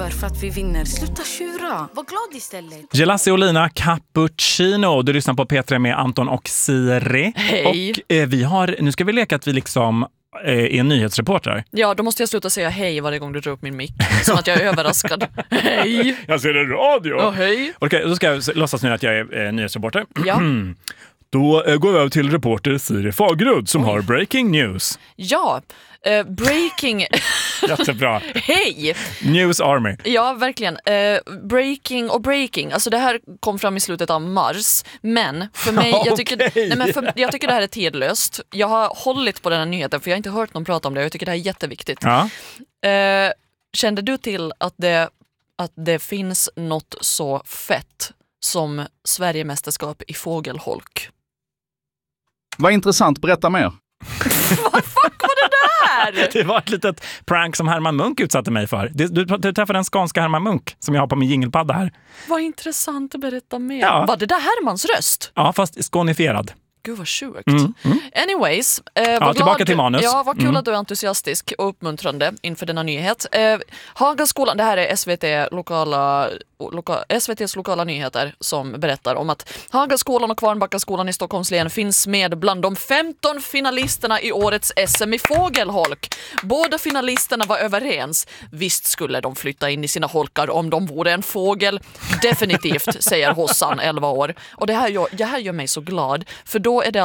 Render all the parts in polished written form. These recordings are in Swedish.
för att vi vinner. Sluta tjura. Var glad istället. Gelassi och Lina Cappuccino. Du lyssnar på P3 med Anton och Siri. Hej. Och nu ska vi leka att vi liksom är nyhetsreportrar. Ja, då måste jag sluta säga hej varje gång du drar upp min mick. Som att jag är överraskad. Hej. Jag ser en radio. Ja, hej. Okej, då ska jag låtsas nu att jag är nyhetsreporter. Ja. Då går vi över till reporter Siri Fagerud som har breaking news. Ja, breaking... Jättebra. Hej! News Army. Ja, verkligen. Breaking. Alltså det här kom fram i slutet av mars. Men för mig, jag tycker det här är tidlöst. Jag har hållit på den här nyheten för jag har inte hört någon prata om det. Jag tycker det här är jätteviktigt. Ja. Kände du till att det finns något så fett som Sverigemästerskap i fågelholk? Vad intressant, berätta mer. Vad fuck var det där? Det var ett litet prank som Herman Munk utsatte mig för. Du träffade den skånska Herman Munk som jag har på min jingelpadda här. Vad intressant att berätta mer. Ja. Var det där Hermans röst? Ja, fast skånifierad. Gud vad sjukt. Anyways, tillbaka till manus. Ja, vad kul att du är entusiastisk och uppmuntrande inför denna nyhet. Hagaskolan, det här är SVT:s lokala nyheter som berättar om att Hagaskolan och Kvarnbackaskolan i Stockholms län finns med bland de 15 finalisterna i årets SM i fågelholk. Båda finalisterna var överens. Visst skulle de flytta in i sina holkar om de vore en fågel. Definitivt, säger Hossan, 11 år. Och det här gör mig så glad. För då är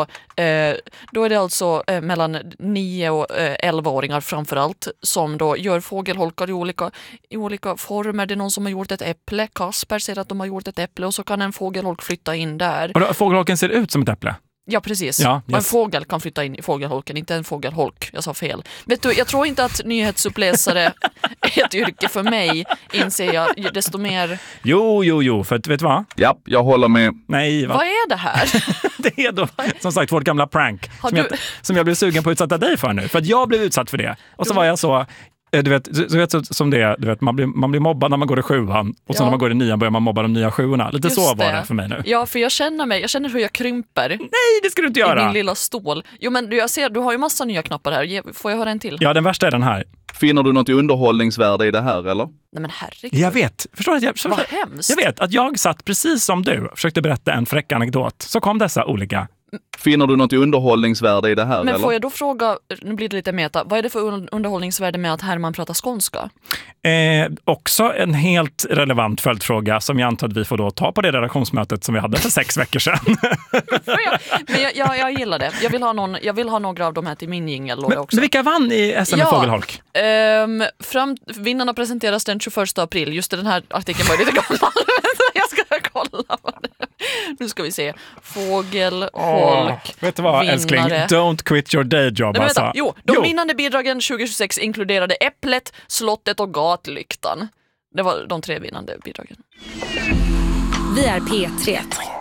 det alltså mellan 9 och 11-åringar framförallt som då gör fågelholkar i olika former. Det är någon som har gjort ett äpple. Kasper säger att de har gjort ett äpple och så kan en fågelholk flytta in där. Och fågelholken ser ut som ett äpple? Ja, precis. Ja, yes. En fågel kan flytta in i fågelholken, inte en fågelholk. Jag sa fel. Vet du, jag tror inte att nyhetsuppläsare är ett yrke för mig, inser jag desto mer. Jo, för vet du vad? Ja, jag håller med. Nej, vad är det här? Det är då, som sagt, vårt gamla prank som jag blev sugen på att utsätta dig för nu. För att jag blev utsatt för det. Och så var jag så... Du vet som det är, du vet, man blir mobbad när man går i 7:an och sen när man går i 9:an börjar man mobba de nya 7:orna. Lite just så var det för mig nu. Ja, för jag känner hur jag krymper. Nej, det ska du inte göra. I min lilla stål. Jo, men jag ser, du har ju massa nya knappar här. Får jag höra en till? Ja, den värsta är den här. Finner du något underhållningsvärde i det här, eller? Nej, men herregud. Jag vet. Förstår du? Vad hemskt. Jag vet att jag satt precis som du försökte berätta en fräck anekdot. Så kom dessa olika... Finner du något underhållningsvärde i det här? Men eller? Får jag då fråga, nu blir det lite meta, vad är det för underhållningsvärde med att Herman pratar skånska? Också en helt relevant följdfråga som jag antar att vi får då ta på det redaktionsmötet som vi hade för 6 veckor sedan. Men jag gillar det. Jag vill ha några av de här till min jingle också. Men vilka vann i SM i fågelholk? Vinnarna presenteras den 21 april. Just den här artikeln var lite gammal. Jag ska kolla på det. Nu ska vi se. Fågelholk. Vet du vad, vinnare. älskling? Don't quit your day job. Nej, alltså. De vinnande bidragen 2026 inkluderade äpplet, slottet och gatlyktan. Det var de 3 vinnande bidragen. Vi är P3.